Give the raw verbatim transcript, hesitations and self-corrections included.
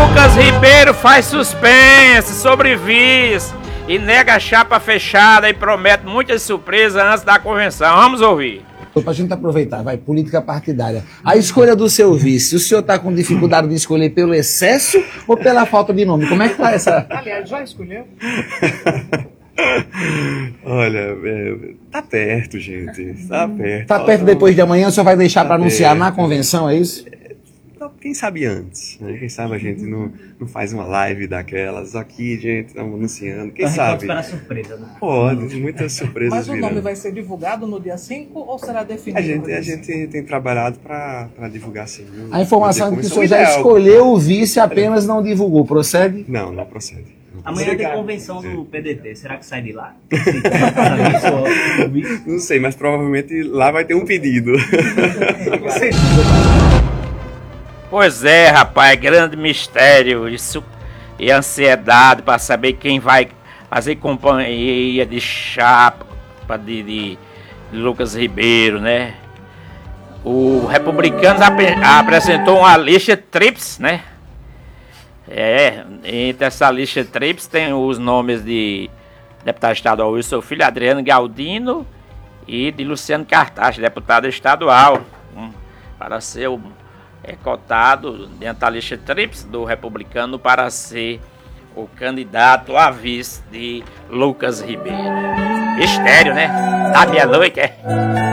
Lucas Ribeiro faz suspense sobre vice e nega a chapa fechada e promete muitas surpresas antes da convenção. Vamos ouvir. Para a gente aproveitar, vai, política partidária. A escolha do seu vice, o senhor está com dificuldade de escolher pelo excesso ou pela falta de nome? Como é que está essa... Aliás, já escolheu? Olha, é, tá perto, gente. Tá perto. Tá perto depois de amanhã, o senhor vai deixar para anunciar na convenção, é isso? Quem sabe antes, né? Quem sabe a gente não, não faz uma live daquelas aqui, gente, estamos anunciando. Quem então, sabe? Pode esperar surpresa, né? Pode, muitas surpresas. Mas o virão. nome vai ser divulgado no dia cinco ou será definido? A gente, a gente tem trabalhado para divulgar sim. A informação é que o senhor já ideal. escolheu o vice, apenas não divulgou. Procede? Não, não procede. Não Amanhã procede. tem convenção do P D T, será que sai de lá? Não sei, mas provavelmente lá vai ter um pedido. Pois é, rapaz, grande mistério isso, e ansiedade para saber quem vai fazer companhia de chapa de, de, de Lucas Ribeiro, né? O Republicanos ap apresentou uma lista tríplice, né? É, entre essa lista tríplice tem os nomes de deputado estadual Wilson Filho, Adriano Galdino e de Luciano Cartax, deputado estadual, um, para ser o é cotado dentro da lista tríplice do Republicano para ser o candidato a vice de Lucas Ribeiro. Mistério, né? Da meia-noite, é?